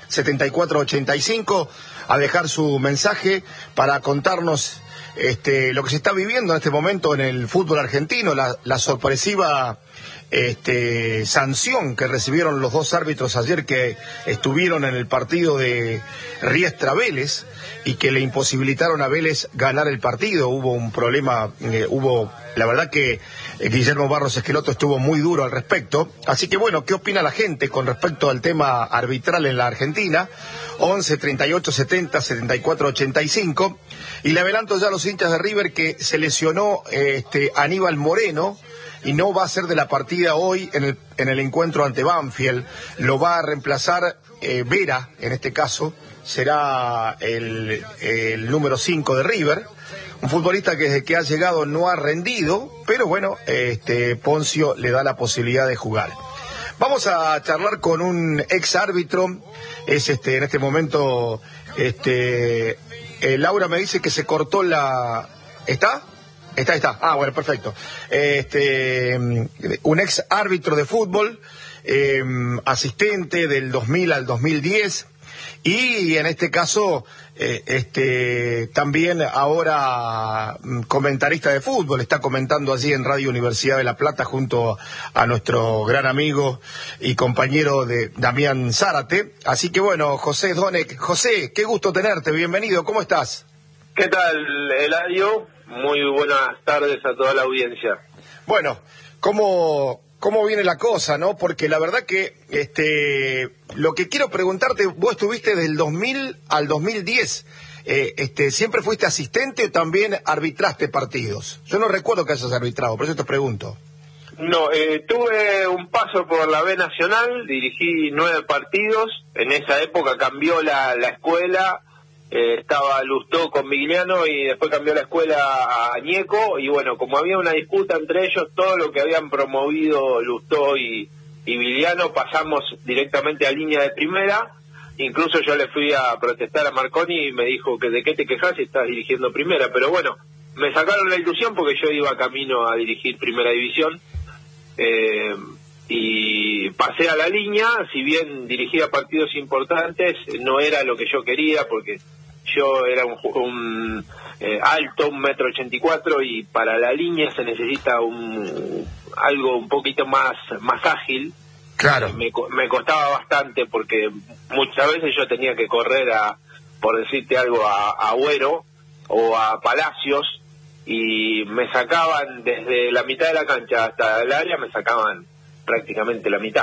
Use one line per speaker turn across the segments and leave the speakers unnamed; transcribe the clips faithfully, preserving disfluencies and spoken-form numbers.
setenta y cuatro ochenta y cinco a dejar su mensaje para contarnos este, lo que se está viviendo en este momento en el fútbol argentino, la, la sorpresiva este, sanción que recibieron los dos árbitros ayer que estuvieron en el partido de Riestra Vélez y que le imposibilitaron a Vélez ganar el partido. Hubo un problema, eh, hubo, la verdad que eh, Guillermo Barros Esqueloto estuvo muy duro al respecto. Así que bueno, ¿qué opina la gente con respecto al tema arbitral en la Argentina? once, treinta y ocho, setenta, setenta y cuatro, ochenta y cinco. Y le adelanto ya a los hinchas de River que se lesionó eh, este, Aníbal Moreno y no va a ser de la partida hoy en el, en el encuentro ante Banfield. Lo va a reemplazar eh, Vera, en este caso, será el, el número cinco de River. Un futbolista que desde que ha llegado no ha rendido, pero bueno, este Poncio le da la posibilidad de jugar. Vamos a charlar con un ex árbitro, es este en este momento, este eh, Laura me dice que se cortó la... ¿Está? Está, está. Ah, bueno, perfecto. Este, un ex árbitro de fútbol, eh, asistente del dos mil al dos mil diez, y en este caso, eh, este, también ahora comentarista de fútbol, está comentando allí en Radio Universidad de La Plata junto a nuestro gran amigo y compañero de Damián Zárate. Así que bueno, José Donek. José, qué gusto tenerte, bienvenido, ¿cómo estás?
¿Qué tal, Eladio? Muy buenas tardes a toda la audiencia.
Bueno, ¿cómo, cómo viene la cosa, no? Porque la verdad que este, lo que quiero preguntarte, vos estuviste del dos mil al dos mil diez, eh, este, ¿siempre fuiste asistente o también arbitraste partidos? Yo no recuerdo que hayas arbitrado, por eso te pregunto.
No, eh, tuve un paso por la B Nacional, dirigí nueve partidos, en esa época cambió la, la escuela. Eh, estaba Lustó con Vigliano y después cambió la escuela a Ñeco, y bueno, como había una disputa entre ellos, todo lo que habían promovido Lustó y, y Vigliano pasamos directamente a línea de primera. Incluso yo le fui a protestar a Marconi y me dijo que de qué te quejas si estás dirigiendo primera, pero bueno, me sacaron la ilusión porque yo iba camino a dirigir primera división, eh, y pasé a la línea. Si bien dirigía partidos importantes, no era lo que yo quería, porque yo era un, un eh, alto, un metro ochenta y cuatro, y para la línea se necesita un algo un poquito más más ágil.
Claro.
Eh, me, me costaba bastante porque muchas veces yo tenía que correr a, por decirte algo, a, a Agüero o a Palacios, y me sacaban desde la mitad de la cancha hasta el área, me sacaban prácticamente la mitad.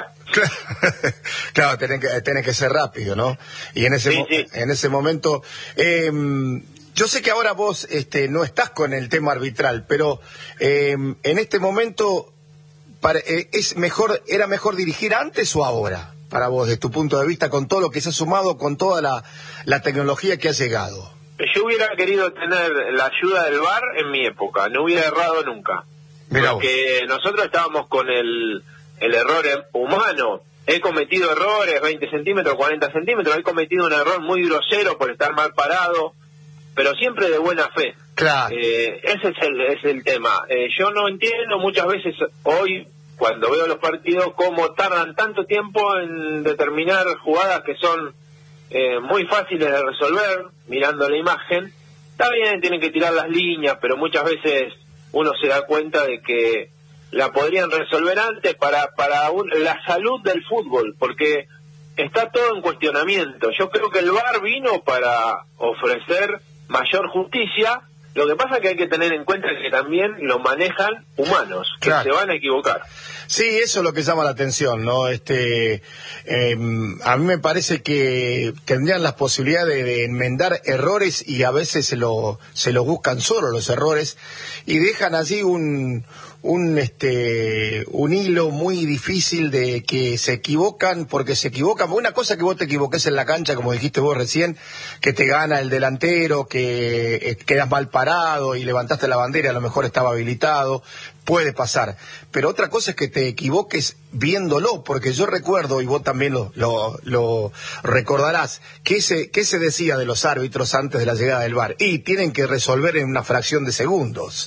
Claro, tenés que, tenés que ser rápido, ¿no? Y en ese,
sí,
mo
sí.
en ese momento, eh, yo sé que ahora vos este, no estás con el tema arbitral, pero eh, en este momento, para, eh, es mejor, ¿era mejor dirigir antes o ahora? Para vos, desde tu punto de vista, con todo lo que se ha sumado, con toda la, la tecnología que ha llegado.
Yo hubiera querido tener la ayuda del V A R en mi época, no hubiera errado nunca.
Mirá
porque vos. Nosotros estábamos con el... el error humano. He cometido errores, veinte centímetros, cuarenta centímetros, he cometido un error muy grosero por estar mal parado, pero siempre de buena fe.
Claro.
Eh, ese es el, es el tema. Eh, yo no entiendo muchas veces hoy, cuando veo los partidos, cómo tardan tanto tiempo en determinar jugadas que son eh, muy fáciles de resolver, mirando la imagen. Está bien, tienen que tirar las líneas, pero muchas veces uno se da cuenta de que la podrían resolver antes para para un, la salud del fútbol, porque está todo en cuestionamiento. Yo creo que el V A R vino para ofrecer mayor justicia. Lo que pasa es que hay que tener en cuenta que también lo manejan humanos, que claro. se van a equivocar.
Sí, eso es lo que llama la atención, ¿no? Este, eh, a mí me parece que tendrían las posibilidades de, de enmendar errores, y a veces se lo se lo buscan solo los errores y dejan allí un un este un hilo muy difícil de que se equivocan porque se equivocan. Una cosa que vos te equivoques en la cancha, como dijiste vos recién, que te gana el delantero, que eh, quedas mal parado y levantaste la bandera, a lo mejor estaba habilitado, puede pasar. Pero otra cosa es que te equivoques viéndolo, porque yo recuerdo, y vos también lo, lo, lo recordarás, que se, que se decía de los árbitros antes de la llegada del V A R, y tienen que resolver en una fracción de segundos.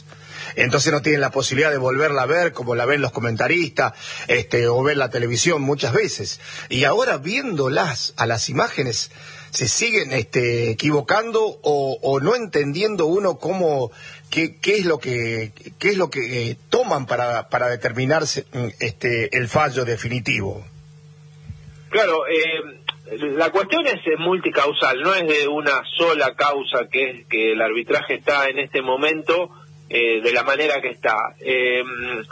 entonces no tienen la posibilidad de volverla a ver como la ven los comentaristas, este, o ver la televisión muchas veces. Y ahora viéndolas a las imágenes, se siguen este, equivocando o, o no entendiendo uno cómo, qué, qué es lo que, qué es lo que eh, toman para, para determinarse este, el fallo definitivo.
Claro, eh, la cuestión es multicausal, no es de una sola causa que es que el arbitraje está en este momento eh, de la manera que está. Eh,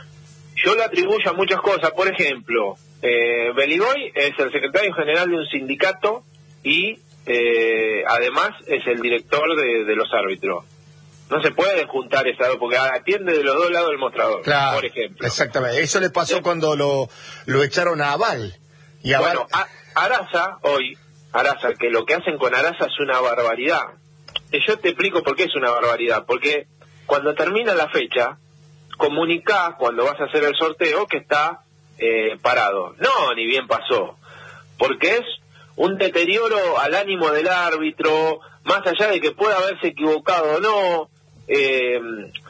yo le atribuyo a muchas cosas, por ejemplo, eh, Beligoy es el secretario general de un sindicato y eh, además es el director de, de los árbitros. No se puede juntar esa dos, porque atiende de los dos lados del mostrador,
claro,
por ejemplo.
Exactamente, eso le pasó ¿sí? cuando lo, lo echaron a Aval. Y Aval...
Bueno, a, Araza, hoy, Araza, que lo que hacen con Araza es una barbaridad. Y yo te explico por qué es una barbaridad. Porque cuando termina la fecha, comunicá cuando vas a hacer el sorteo que está eh, parado. No, ni bien pasó. Porque es un deterioro al ánimo del árbitro, más allá de que pueda haberse equivocado o no. Eh,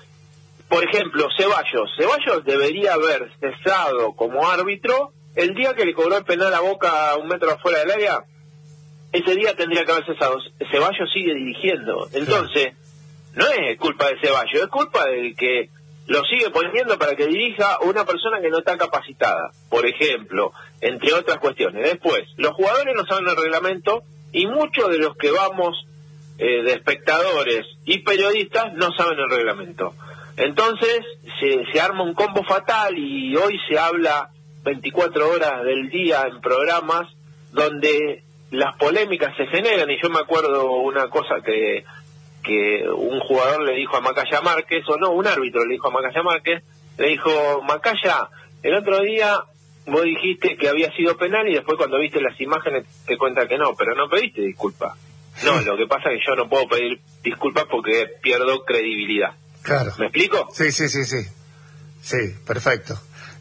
por ejemplo, Ceballos. Ceballos debería haber cesado como árbitro el día que le cobró el penal a Boca a un metro afuera del área. Ese día tendría que haber cesado. Ceballos sigue dirigiendo. Entonces, no es culpa de Ceballos, es culpa del que lo sigue poniendo para que dirija una persona que no está capacitada, por ejemplo, entre otras cuestiones. Después, los jugadores no saben el reglamento y muchos de los que vamos eh, de espectadores y periodistas no saben el reglamento. Entonces, se, se arma un combo fatal y hoy se habla veinticuatro horas del día en programas donde las polémicas se generan. Y yo me acuerdo una cosa que que un jugador le dijo a Macaya Márquez, o no, un árbitro le dijo a Macaya Márquez, le dijo: Macaya, el otro día vos dijiste que había sido penal y después cuando viste las imágenes te cuenta que no, pero no pediste disculpas. No, lo que pasa es que yo no puedo pedir disculpas porque pierdo credibilidad.
Claro.
¿Me explico?
Sí, sí, sí, sí. Sí, perfecto.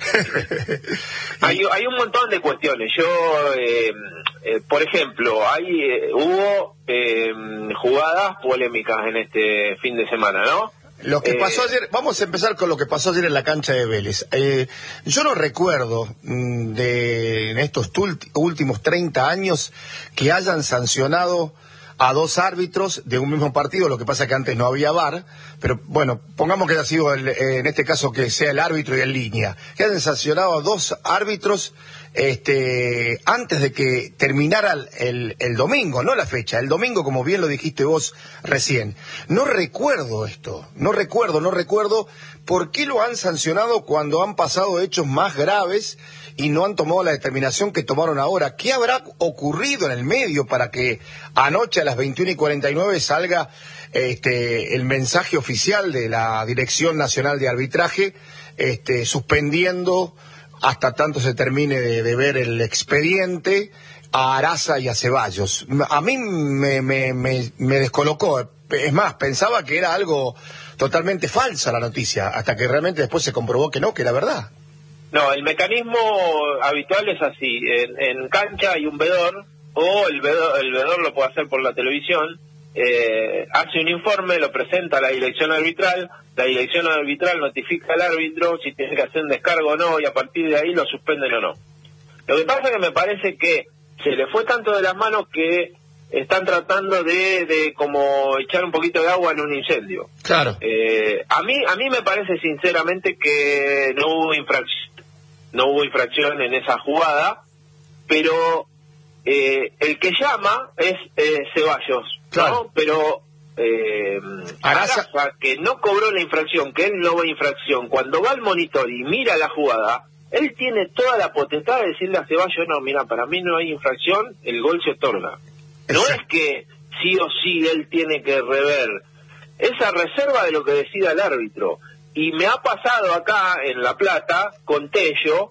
hay, hay un montón de cuestiones. Yo, eh, eh, por ejemplo, hay eh, hubo eh, jugadas polémicas en este fin de semana, ¿no?
Lo que
eh,
pasó ayer, vamos a empezar con lo que pasó ayer en la cancha de Vélez. Eh, yo no recuerdo mm, de en estos últimos treinta años que hayan sancionado a dos árbitros de un mismo partido. Lo que pasa es que antes no había V A R, pero bueno, pongamos que haya sido el, eh, en este caso que sea el árbitro y en línea, que hayan sancionado a dos árbitros este, antes de que terminara el, el, el domingo, no la fecha, el domingo, como bien lo dijiste vos recién. No recuerdo esto, no recuerdo, no recuerdo por qué lo han sancionado cuando han pasado hechos más graves y no han tomado la determinación que tomaron ahora. ¿Qué habrá ocurrido en el medio para que anoche a las veintiuna y cuarenta y nueve salga este, el mensaje oficial de la Dirección Nacional de Arbitraje este, suspendiendo hasta tanto se termine de, de ver el expediente a Araza y a Ceballos? A mí me, me, me, me descolocó. Es más, pensaba que era algo totalmente falsa la noticia, hasta que realmente después se comprobó que no, que era verdad.
No, el mecanismo habitual es así. En, en cancha hay un vedor, o el vedor, el vedor lo puede hacer por la televisión, eh, hace un informe, lo presenta a la dirección arbitral, la dirección arbitral notifica al árbitro si tiene que hacer un descargo o no, y a partir de ahí lo suspenden o no. Lo que pasa es que me parece que se le fue tanto de las manos que están tratando de, de como echar un poquito de agua en un incendio.
Claro.
Eh, a mí, a mí me parece sinceramente que no hubo infracción, no hubo infracción en esa jugada, pero eh, el que llama es eh, Ceballos,
claro.
¿no? Pero eh, Araza, que no cobró la infracción, que él no ve infracción, cuando va al monitor y mira la jugada, él tiene toda la potestad de decirle a Ceballos: no, mira, para mí no hay infracción, el gol se otorga. No es que sí o sí él tiene que rever, esa reserva de lo que decida el árbitro. Y me ha pasado acá en La Plata con Tello,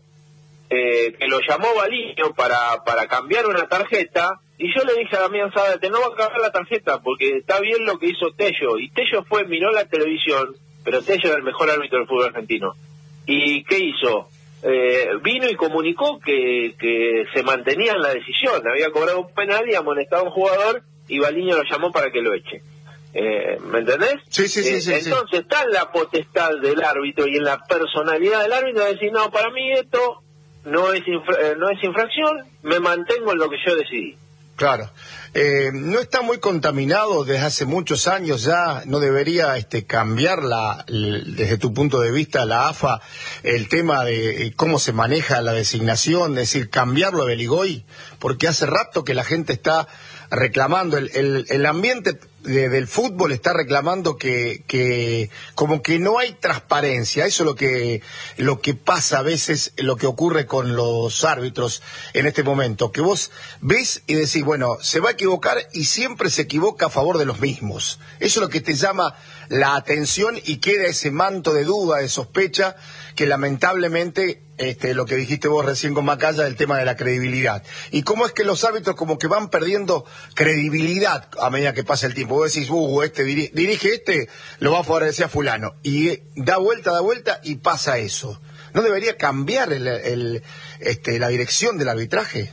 eh, que lo llamó Baliño para, para cambiar una tarjeta, y yo le dije a Damián Zárate: no va a cambiar la tarjeta porque está bien lo que hizo Tello. Y Tello fue, miró la televisión, pero Tello era el mejor árbitro del fútbol argentino. ¿Y qué hizo? Eh, vino y comunicó que, que se mantenía en la decisión, había cobrado un penal y amonestado a un jugador, y Baliño lo llamó para que lo eche. Eh, ¿Me entendés?
Sí, sí, sí.
Eh,
sí
entonces
sí.
está en la potestad del árbitro y en la personalidad del árbitro de decir, no, para mí esto no es, infra eh, no es infracción, me mantengo en lo que yo decidí.
Claro. Eh, no está muy contaminado desde hace muchos años ya, no debería este, cambiar la, desde tu punto de vista la A F A el tema de cómo se maneja la designación, es decir, cambiarlo a Beligoy, porque hace rato que la gente está reclamando, el, el, el ambiente de, del fútbol está reclamando que, que como que no hay transparencia, eso es lo que, lo que pasa a veces, lo que ocurre con los árbitros en este momento, que vos ves y decís, bueno, se va a equivocar y siempre se equivoca a favor de los mismos, eso es lo que te llama la atención y queda ese manto de duda, de sospecha, que lamentablemente, este, lo que dijiste vos recién con Macaya, el tema de la credibilidad. Y cómo es que los árbitros como que van perdiendo credibilidad a medida que pasa el tiempo. Vos decís, uh, este dirige, dirige este, lo va a favorecer a fulano. Y eh, da vuelta, da vuelta y pasa eso. ¿No debería cambiar el, el, este, la dirección del arbitraje?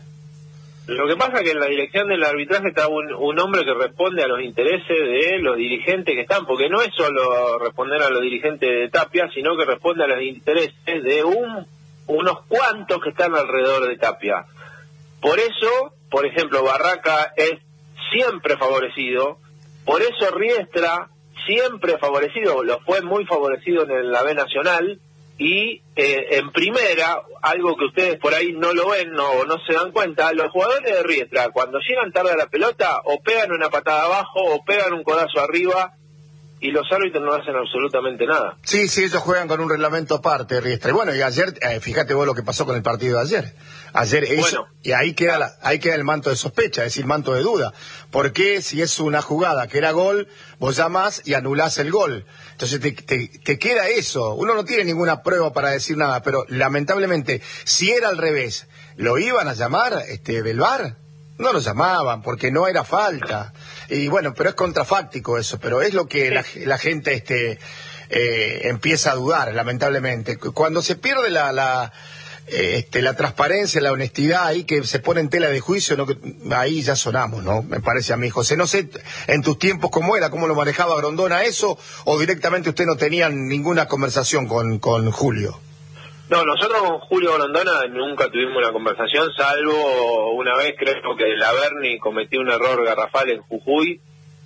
Lo que pasa es que en la dirección del arbitraje está un, un hombre que responde a los intereses de los dirigentes que están, porque no es solo responder a los dirigentes de Tapia, sino que responde a los intereses de un, unos cuantos que están alrededor de Tapia. Por eso, por ejemplo, Barraca es siempre favorecido, por eso Riestra siempre favorecido, lo fue muy favorecido en la B Nacional, y eh, en primera, algo que ustedes por ahí no lo ven no, o no se dan cuenta, los jugadores de Riestra, cuando llegan tarde a la pelota, o pegan una patada abajo, o pegan un codazo arriba, y los árbitros no hacen absolutamente nada.
Sí, sí, ellos juegan con un reglamento aparte, Riestra. Y bueno, y ayer, eh, fíjate vos lo que pasó con el partido de ayer. Ayer eso,
bueno,
y ahí queda, la, ahí queda el manto de sospecha, es decir, manto de duda. Porque si es una jugada que era gol, vos llamás y anulás el gol. Entonces te, te, te queda eso. Uno no tiene ninguna prueba para decir nada, pero lamentablemente, si era al revés, ¿lo iban a llamar este, del V A R? No lo llamaban, porque no era falta. Y bueno, pero es contrafáctico eso, pero es lo que la, la gente este, eh, empieza a dudar, lamentablemente. Cuando se pierde la... la Este, la transparencia, la honestidad, ahí que se pone en tela de juicio, ¿no? Ahí ya sonamos, ¿no? Me parece a mí, José. No sé, en tus tiempos cómo era, cómo lo manejaba Grondona eso, o directamente usted no tenía ninguna conversación con, con Julio.
No, nosotros con Julio Grondona nunca tuvimos una conversación, salvo una vez creo que la Berni cometió un error garrafal en Jujuy,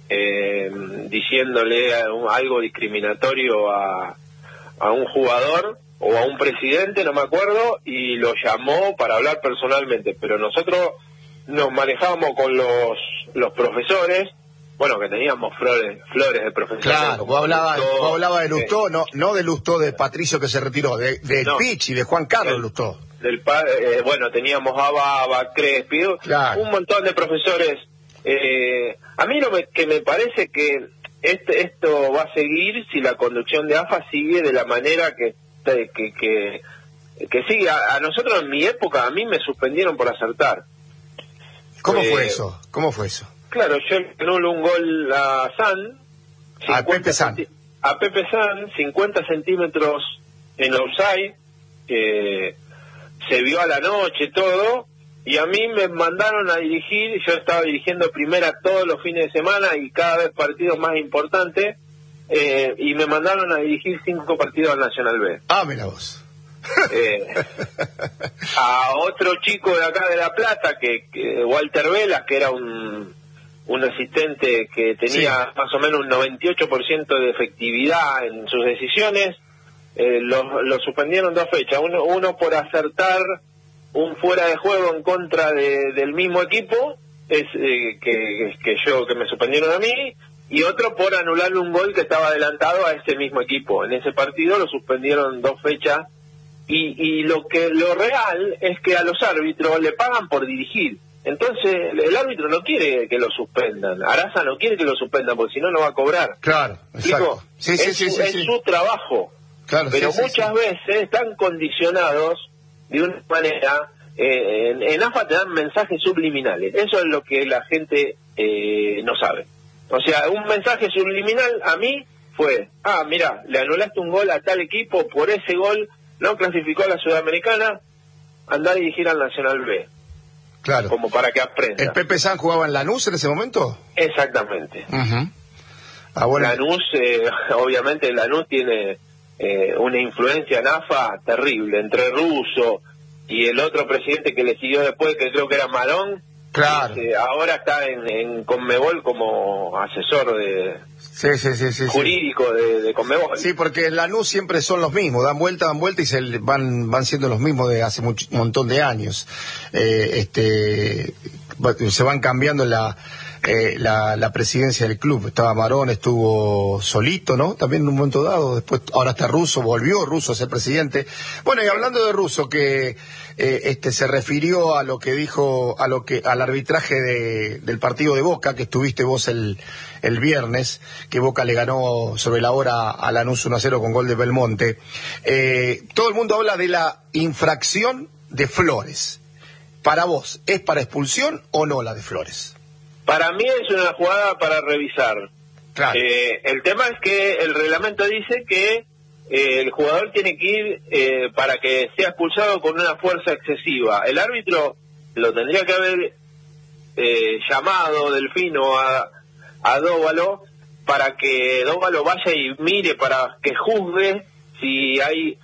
eh, diciéndole algo discriminatorio a, a un jugador o a un presidente, no me acuerdo, y lo llamó para hablar personalmente, pero nosotros nos manejábamos con los los profesores, bueno, que teníamos flores flores de profesores.
Claro, vos hablabas
Lustó,
hablaba de Lustó,
eh,
no no de Lustó de Patricio que se retiró, de, de
no,
Pichi, de Juan Carlos
del,
Lustó.
Del eh, bueno, teníamos a Baba, Crespi,
claro,
un montón de profesores. Eh, a mí lo me, que me parece que este, esto va a seguir si la conducción de A F A sigue de la manera que que que, que sigue. A, a nosotros en mi época, a mí me suspendieron por acertar.
¿Cómo
eh,
fue eso? ¿Cómo fue eso?
Claro, yo anulo un gol a San,
a Pepe San,
a Pepe San, cincuenta centímetros en offside, que se vio a la noche todo, y a mí me mandaron a dirigir. Yo estaba dirigiendo primera todos los fines de semana y cada vez partidos más importantes. Eh, y me mandaron a dirigir cinco partidos al Nacional B.
Ah, mira vos.
Eh, a otro chico de acá de La Plata, que, que Walter Velas, que era un, un asistente que tenía sí. más o menos un noventa y ocho por ciento de efectividad en sus decisiones, eh, lo, lo suspendieron dos fechas. Uno, uno por acertar un fuera de juego en contra de, del mismo equipo, es eh, que, que yo que me suspendieron a mí, y otro por anularle un gol que estaba adelantado a ese mismo equipo. En ese partido lo suspendieron dos fechas, y, y lo que lo real es que a los árbitros le pagan por dirigir. Entonces el árbitro no quiere que lo suspendan, Araza no quiere que lo suspendan, porque si no, no va a cobrar.
Claro, exacto. Sí,
es
sí,
su,
sí, sí,
es
sí.
su trabajo,
claro,
pero
sí,
muchas
sí, sí.
veces están condicionados de una manera. Eh, en, en A F A te dan mensajes subliminales, eso es lo que la gente eh, no sabe. O sea, un mensaje subliminal a mí fue, ah, mira, le anulaste un gol a tal equipo, por ese gol no clasificó a la Sudamericana, andá a dirigir al Nacional B.
Claro.
Como para que aprenda.
¿El Pepe San jugaba en Lanús en ese momento?
Exactamente.
Uh-huh. Ah, bueno.
Lanús, eh, obviamente Lanús tiene eh, una influencia en A F A terrible, entre Russo y el otro presidente que le siguió después, que creo que era Marón.
Claro.
Eh, ahora está en, en Conmebol como asesor de
sí, sí, sí, sí,
jurídico sí. de, de Conmebol.
Sí, porque en Lanús siempre son los mismos, dan vuelta, dan vuelta y se van van siendo los mismos de hace mucho, un montón de años. Eh, este se van cambiando la, eh, la la presidencia del club. Estaba Marón, estuvo Solito, ¿no? También en un momento dado. Después, ahora está Russo, volvió Russo a ser presidente. Bueno, y hablando de Russo, que eh, este se refirió a lo que dijo, a lo que al arbitraje de, del partido de Boca, que estuviste vos el el viernes, que Boca le ganó sobre la hora a Lanús uno a cero con gol de Belmonte. Eh, todo el mundo habla de la infracción de Flores. Para vos, ¿es para expulsión o no la de Flores?
Para mí es una jugada para revisar.
Claro.
Eh, el tema es que el reglamento dice que eh, el jugador tiene que ir eh, para que sea expulsado con una fuerza excesiva. El árbitro lo tendría que haber eh, llamado Delfino a, a Dóvalo para que Dóvalo vaya y mire, para que juzgue si hay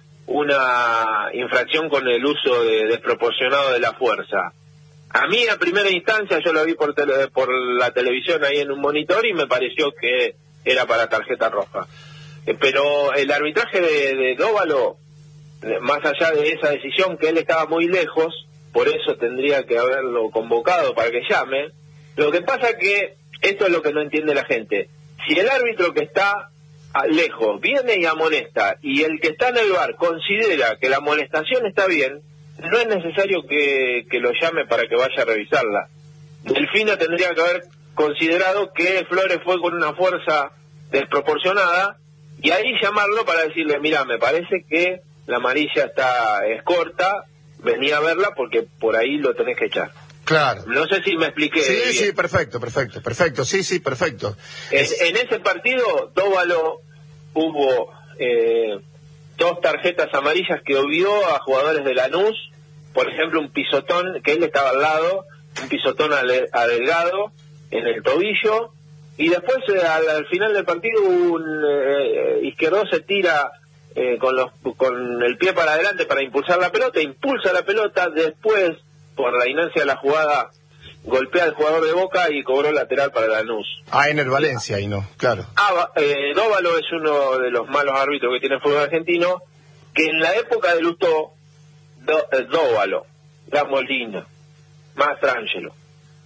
una infracción con el uso de, desproporcionado de la fuerza. A mí a primera instancia yo lo vi por tele, por la televisión ahí en un monitor y me pareció que era para tarjeta roja. Eh, pero el arbitraje de, de Dóvalo, eh, más allá de esa decisión que él estaba muy lejos, por eso tendría que haberlo convocado para que llame. Lo que pasa que esto es lo que no entiende la gente. Si el árbitro que está lejos viene y amonesta y el que está en el bar considera que la amonestación está bien, no es necesario que, que lo llame para que vaya a revisarla. Delfino tendría que haber considerado que Flores fue con una fuerza desproporcionada y ahí llamarlo para decirle, mira, me parece que la amarilla está es corta, vení a verla porque por ahí lo tenés que echar.
Claro.
No sé si me expliqué
Sí,
bien.
sí, perfecto, perfecto, perfecto, sí, sí, perfecto.
En,
Es...
en ese partido, Dóvalo hubo eh, dos tarjetas amarillas que obvió a jugadores de Lanús, por ejemplo un pisotón, que él estaba al lado, un pisotón a, a Delgado en el tobillo, y después eh, al, al final del partido un eh, Izquierdo se tira eh, con, los, con el pie para adelante para impulsar la pelota, impulsa la pelota, después por la inercia de la jugada golpea al jugador de Boca y cobró lateral para Lanús.
Ah, en el Valencia, y no, claro.
Ah, eh, Dóvalo es uno de los malos árbitros que tiene el fútbol argentino, que en la época de Lustó, Do, eh, Dóvalo, La Molina, Mastrangelo,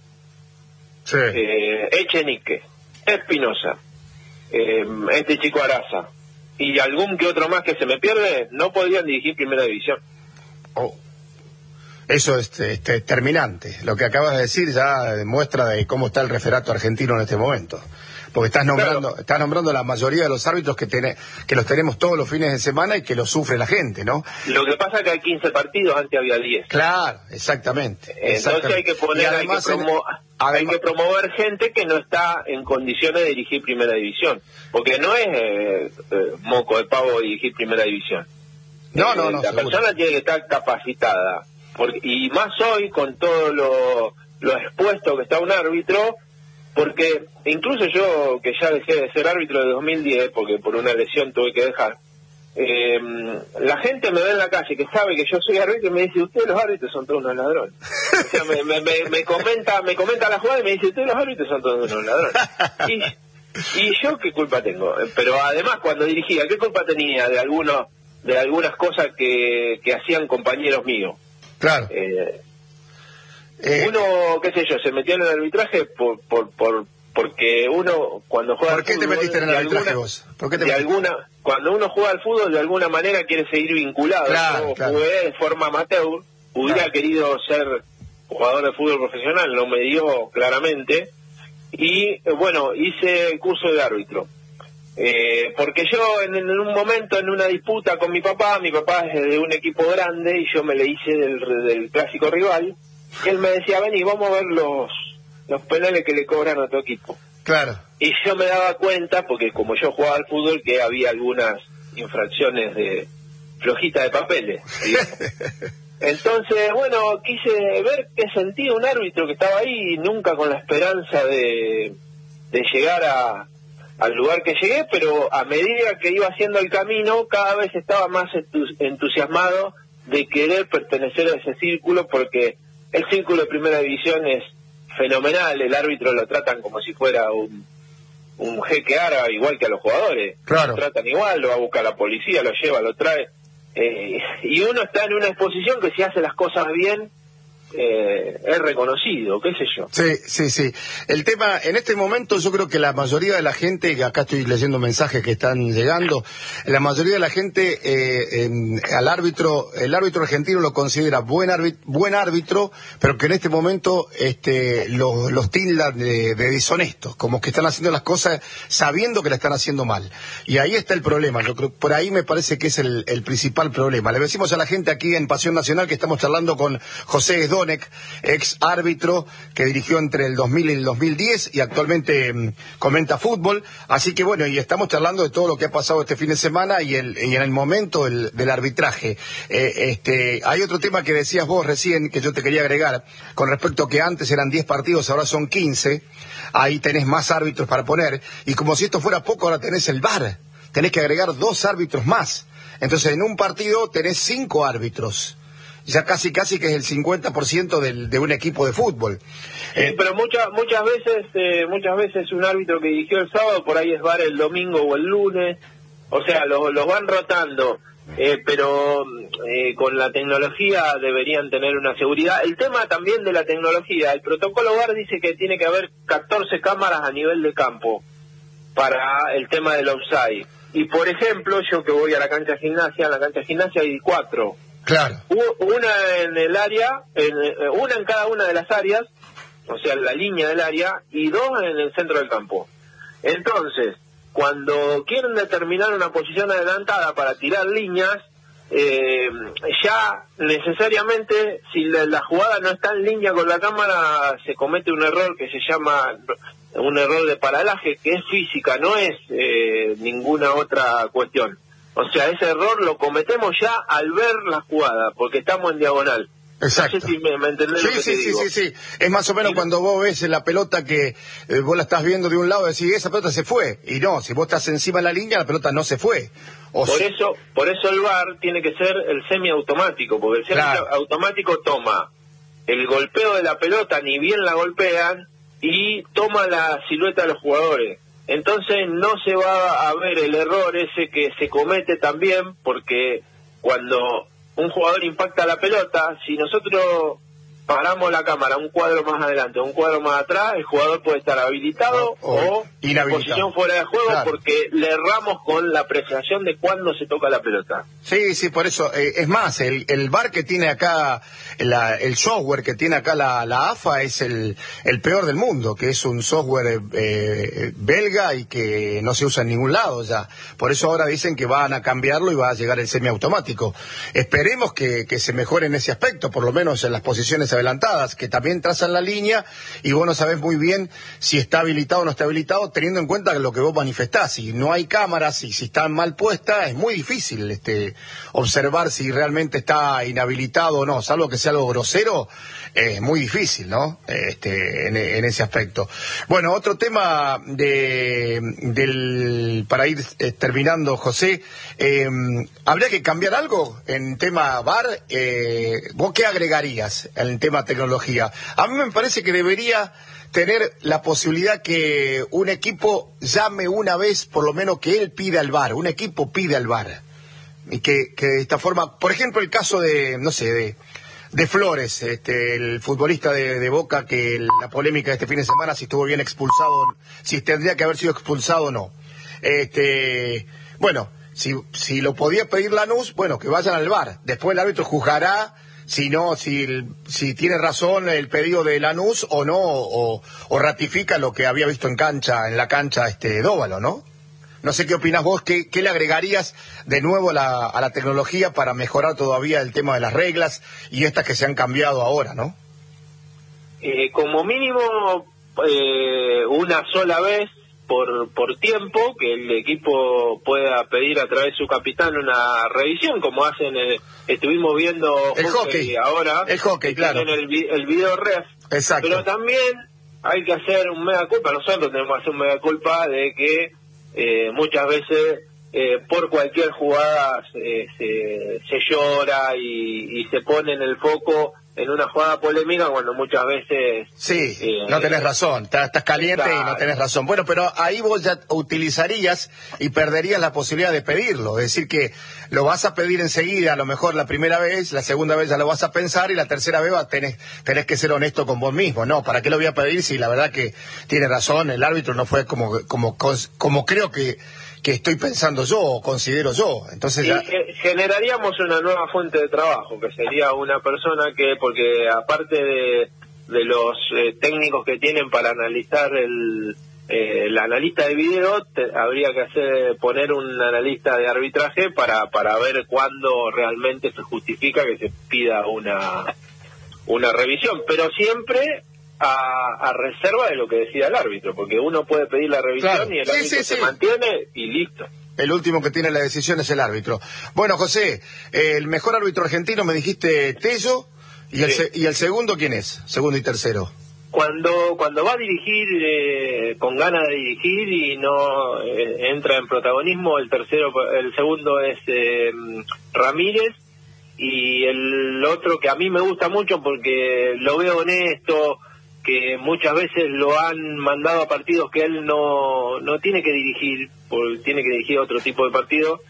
sí.
eh, Echenique, Espinosa, eh, este chico Araza, y algún que otro más que se me pierde, no podían dirigir primera división.
Oh. Eso es este, determinante. Lo que acabas de decir ya demuestra de cómo está el referato argentino en este momento. Porque estás nombrando, claro. estás nombrando la mayoría de los árbitros que tiene, que los tenemos todos los fines de semana y que los sufre la gente, ¿no?
Lo que pasa es que hay quince partidos, antes había diez.
Claro, exactamente.
Entonces exactamente. hay que poner, además, hay, que promo en, además, hay que promover gente que no está en condiciones de dirigir primera división. Porque no es eh, eh, moco de pavo dirigir primera división.
No,
eh,
no, no.
La
seguro.
persona tiene que estar capacitada. Porque, y más hoy con todo lo, lo expuesto que está un árbitro, porque incluso yo, que ya dejé de ser árbitro de dos mil diez, porque por una lesión tuve que dejar, eh, la gente me ve en la calle que sabe que yo soy árbitro y me dice, ustedes los árbitros son todos unos ladrones. O sea, me, me, me, me comenta me comenta la jugada y me dice, ustedes los árbitros son todos unos ladrones. Y, y yo, ¿qué culpa tengo? Pero además, cuando dirigía, ¿qué culpa tenía de algunos de algunas cosas que, que hacían compañeros míos?
Claro.
Eh,
eh,
uno, qué sé yo, se metió en el arbitraje por, por, por, porque uno cuando juega
¿Por qué
al
te
fútbol,
metiste en el arbitraje
alguna,
vos? ¿Por qué te
de
metiste?
alguna, cuando uno juega al fútbol, de alguna manera quiere seguir vinculado.
Claro,
Yo
claro.
jugué de forma amateur, hubiera
claro. querido
querido ser jugador de fútbol profesional, no me dio claramente, y bueno, hice el curso de árbitro. Eh, porque yo en, en un momento, en una disputa con mi papá, mi papá es de un equipo grande y yo me le hice del, del clásico rival, y él me decía, vení, vamos a ver los, los penales que le cobran a tu equipo.
Claro.
Y yo me daba cuenta, porque como yo jugaba al fútbol, que había algunas infracciones de flojita de papeles, digamos. Entonces, bueno, quise ver qué sentía un árbitro que estaba ahí, nunca con la esperanza de, de llegar a al lugar que llegué, pero a medida que iba haciendo el camino, cada vez estaba más entusiasmado de querer pertenecer a ese círculo, porque el círculo de primera división es fenomenal, el árbitro lo tratan como si fuera un, un jeque árabe, igual que a los jugadores.
Claro.
Lo tratan igual, lo va a buscar la policía, lo lleva, lo trae, eh, y uno está en una exposición que si hace las cosas bien, Eh, es reconocido, qué sé yo.
Sí, sí, sí. El tema, en este momento yo creo que la mayoría de la gente, que acá estoy leyendo mensajes que están llegando, la mayoría de la gente eh, en, al árbitro, el árbitro argentino lo considera buen árbitro, buen árbitro, pero que en este momento este, los, los tildan de, de deshonestos, como que están haciendo las cosas sabiendo que la están haciendo mal. Y ahí está el problema, yo creo, por ahí me parece que es el, el principal problema. Le decimos a la gente aquí en Pasión Nacional que estamos charlando con José Esdó, ex árbitro que dirigió entre el dos mil y el dos mil diez y actualmente mmm, comenta fútbol, así que bueno, y estamos charlando de todo lo que ha pasado este fin de semana y, el, y en el momento del, del arbitraje. Eh, este, hay otro tema que decías vos recién que yo te quería agregar con respecto a que antes eran diez partidos, ahora son quince, ahí tenés más árbitros para poner, y como si esto fuera poco, ahora tenés el V A R, tenés que agregar dos árbitros más, entonces en un partido tenés cinco árbitros. Ya casi casi que es el cincuenta por ciento del, de un equipo de fútbol.
Sí, eh, pero muchas muchas veces eh, muchas veces un árbitro que dirigió el sábado por ahí es V A R el domingo o el lunes, o sea, los, los van rotando, eh, pero eh, con la tecnología deberían tener una seguridad. El tema también de la tecnología, el protocolo V A R dice que tiene que haber catorce cámaras a nivel de campo para el tema del offside. Y por ejemplo, yo que voy a la cancha de gimnasia, en la cancha de gimnasia hay cuatro.
Claro.
Una en el área, en, una en cada una de las áreas, o sea, la línea del área, y dos en el centro del campo. Entonces, cuando quieren determinar una posición adelantada para tirar líneas, eh, ya necesariamente, si la, la jugada no está en línea con la cámara, se comete un error que se llama un error de paralaje, que es física, no es eh, ninguna otra cuestión. O sea, ese error lo cometemos ya al ver la jugada, porque estamos en diagonal.
Exacto.
No sé si me, me entendés
sí,
lo que
sí,
te
sí,
digo.
sí, sí. Es más o menos
sí.
Cuando vos ves la pelota que eh, vos la estás viendo de un lado y decís, esa pelota se fue. Y no, si vos estás encima de la línea, la pelota no se fue. O
por
si...
eso por eso el V A R tiene que ser el semiautomático, porque el semiautomático claro. toma el golpeo de la pelota, ni bien la golpean, y toma la silueta de los jugadores. Entonces no se va a ver el error ese que se comete también, porque cuando un jugador impacta la pelota, si nosotros paramos la cámara un cuadro más adelante, un cuadro más atrás, el jugador puede estar habilitado o, o en posición fuera de juego, claro. porque le erramos con la apreciación de cuándo se toca la pelota.
Sí, sí, por eso. Eh, es más, el, el V A R que tiene acá, la, el software que tiene acá la, la A F A es el, el peor del mundo, que es un software eh, belga y que no se usa en ningún lado ya. Por eso ahora dicen que van a cambiarlo y va a llegar el semiautomático. Esperemos que, que se mejore en ese aspecto, por lo menos en las posiciones adelantadas, que también trazan la línea y vos no sabés muy bien si está habilitado o no está habilitado, teniendo en cuenta lo que vos manifestás. Si no hay cámaras y si están mal puestas, es muy difícil este observar si realmente está inhabilitado o no, salvo que sea algo grosero, es eh, muy difícil, ¿no? Este, en, en ese aspecto. Bueno, otro tema de del para ir eh, terminando, José, eh, ¿habría que cambiar algo en tema V A R? Eh, ¿Vos qué agregarías en el tema tecnología? A mí me parece que debería tener la posibilidad que un equipo llame una vez, por lo menos que él pida el V A R, un equipo pide el V A R. Y que, que de esta forma, por ejemplo, el caso de, no sé, de, de Flores, este, el futbolista de, de Boca, que la polémica de este fin de semana, si estuvo bien expulsado, si tendría que haber sido expulsado o no. Este, bueno, si, si lo podía pedir Lanús, bueno, que vayan al V A R. Después el árbitro juzgará si no, si, si tiene razón el pedido de Lanús o no, o, o ratifica lo que había visto en cancha, en la cancha este Dóvalo, ¿no? No sé qué opinás vos, ¿qué, qué le agregarías de nuevo la, a la tecnología para mejorar todavía el tema de las reglas y estas que se han cambiado ahora, ¿no?
Eh, como mínimo, eh, una sola vez por por tiempo, que el equipo pueda pedir a través de su capitán una revisión, como hacen, el, estuvimos viendo
el hockey,
hockey ahora,
el hockey, claro.
En el, el video ref.
Exacto.
Pero también hay que hacer un mea culpa, nosotros tenemos que hacer un mea culpa de que eh, muchas veces eh, por cualquier jugada eh, se, se llora y, y se pone en el foco en una jugada polémica cuando muchas veces...
Sí,
eh,
no tenés razón, estás, estás caliente
claro.
y no tenés razón. Bueno, pero ahí vos ya utilizarías y perderías la posibilidad de pedirlo, es decir que lo vas a pedir enseguida, a lo mejor la primera vez, la segunda vez ya lo vas a pensar y la tercera vez tenés, tenés que ser honesto con vos mismo. No, ¿para qué lo voy a pedir si la verdad que tiene razón, el árbitro no fue como, como, como creo que... que estoy pensando yo o considero yo? Entonces
y
ya...
generaríamos una nueva fuente de trabajo, que sería una persona que, porque aparte de, de los eh, técnicos que tienen para analizar el, eh, el analista de video, te, habría que hacer poner un analista de arbitraje para, para ver cuándo realmente se justifica que se pida una, una revisión, pero siempre... A, a reserva de lo que decida el árbitro, porque uno puede pedir la revisión claro. y el árbitro sí, sí, se sí. mantiene y listo.
El último que tiene la decisión es el árbitro. Bueno, José, eh, el mejor árbitro argentino me dijiste Tello, y el, sí. y el segundo, ¿quién es? Segundo y tercero.
Cuando cuando va a dirigir eh, con ganas de dirigir y no eh, entra en protagonismo, el tercero, el segundo es eh, Ramírez, y el otro que a mí me gusta mucho porque lo veo honesto, que muchas veces lo han mandado a partidos que él no no tiene que dirigir, porque tiene que dirigir otro tipo de partido,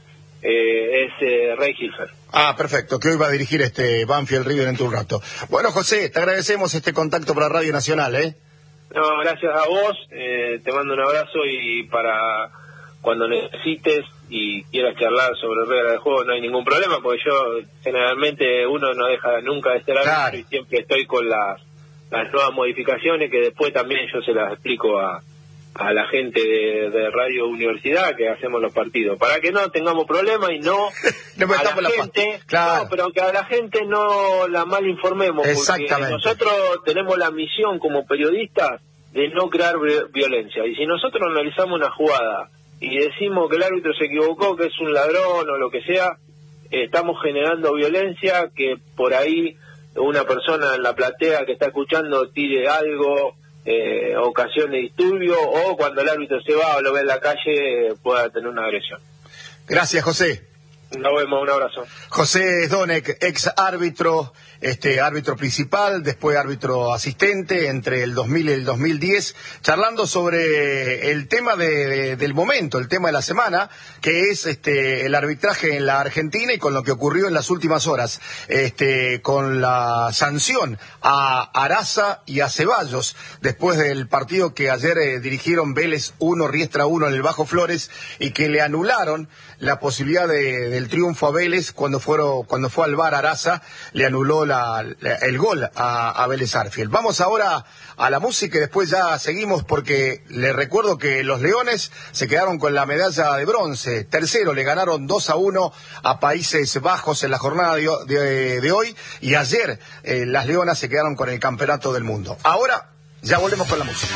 eh, es eh, Ray Hilfer.
Ah, perfecto, que hoy va a dirigir este Banfield River dentro de un rato. Bueno, José, te agradecemos este contacto para Radio Nacional, ¿eh?
No, gracias a vos, eh, te mando un abrazo y para cuando necesites y quieras charlar sobre reglas de juego no hay ningún problema, porque yo generalmente uno no deja nunca de ser árbitro claro. y siempre estoy con las las nuevas modificaciones que después también yo se las explico a, a la gente de, de Radio Universidad que hacemos los partidos, para que no tengamos problemas y no, no a la, la gente, claro. no, pero que a la gente no la mal informemos, porque nosotros tenemos la misión como periodistas de no crear violencia, y si nosotros analizamos una jugada y decimos que el árbitro se equivocó, que es un ladrón o lo que sea, eh, estamos generando violencia, que por ahí una persona en la platea que está escuchando tire algo, eh, ocasione disturbio, o cuando el árbitro se va o lo ve en la calle pueda tener una agresión.
Gracias, José.
Nos vemos, un abrazo.
José Sdonek, ex árbitro, este árbitro principal, después árbitro asistente entre el dos mil y el dos mil diez, charlando sobre el tema de, de, del momento, el tema de la semana, que es este el arbitraje en la Argentina y con lo que ocurrió en las últimas horas, este con la sanción a Araza y a Ceballos después del partido que ayer eh, dirigieron Vélez uno, Riestra uno en el Bajo Flores, y que le anularon la posibilidad de, del triunfo a Vélez cuando fueron cuando fue al V A R Araza, le anuló la, la, el gol a, a Vélez Arfield. Vamos ahora a la música y después ya seguimos, porque les recuerdo que los Leones se quedaron con la medalla de bronce. Tercero, le ganaron dos a uno a Países Bajos en la jornada de, de, de hoy, y ayer eh, las Leonas se quedaron con el campeonato del mundo. Ahora ya volvemos con la música.